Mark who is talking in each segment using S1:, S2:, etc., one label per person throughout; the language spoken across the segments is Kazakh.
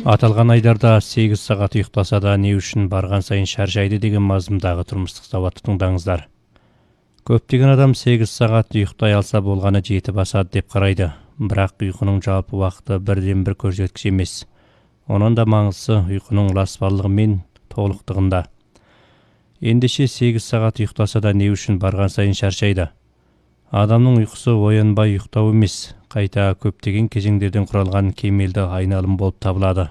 S1: Аталған айдарда 8 сағат ұйықтаса да не үшін барған сайын шаршайды деген мазмұндағы тұрмыстық сауатты тыңдаңыздар. Көптеген адам 8 сағат ұйықтай алса болғаны жеті басады деп қарайды. Бірақ ұйқының жалпы уақыты бірден бір көрсеткіш емес. Оның да маңызы ұйқының ласпалығы мен толықтығында. Ендеше 8 сағат ұйықтаса да не үшін барған сайын шаршайды? Адамның ұйқысы оянбай ұйықтау емес, қайта көптеген кезеңдерден құралған кемелді айналым болып табылады.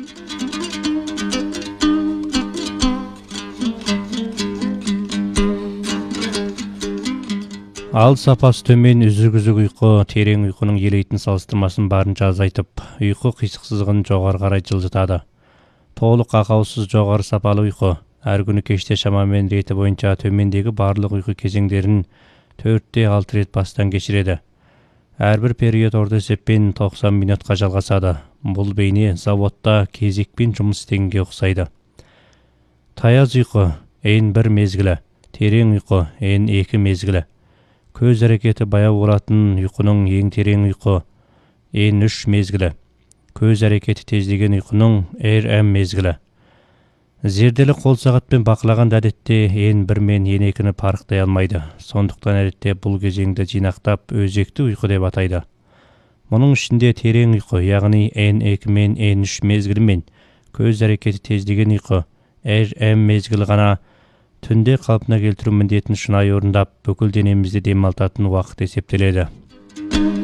S1: Ал сапасы төмен үзік-үзік ұйқы терең ұйқының елейтін салыстырмасын барынша азайтып, ұйқы қисықсыздығын жоғары қарай жылжытады. Толық ақаусыз жоғары сапалы ұйқы әр күні кеште шамамен реті бойынша төмендегі барлық ұйқы кезеңдерін 4-6 рет бастан кешіреді. Әрбір период орта есеппен 90 минутқа жалғасады. Бұл бейне заводта кезекпен жұмыс істегенге ұқсайды. Таяз ұйқы N1 мезгілі, терең ұйқы N2 мезгілі. Көз әрекеті баяу болатын ұйқының ең терең ұйқы N3 мезгілі. Көз әрекеті тездеген ұйқының RM мезгілі. Зерделі қол сағатпен бақылаған әдетте N1 мен N2-ні парықтай алмайды. Сондықтан әдетте бұл кезеңді жинақтап өзекті ұйқы деп атайды. Мұның ішінде терең ұйқы, яғни N2 мен N3 мезгілі мен көз әрекеті тездеген ұйқы RM мезгілі ғана түнде қалпына келтіру міндетін шынайы орындап, бүкіл денемізді демалтатын уақыт есептеледі.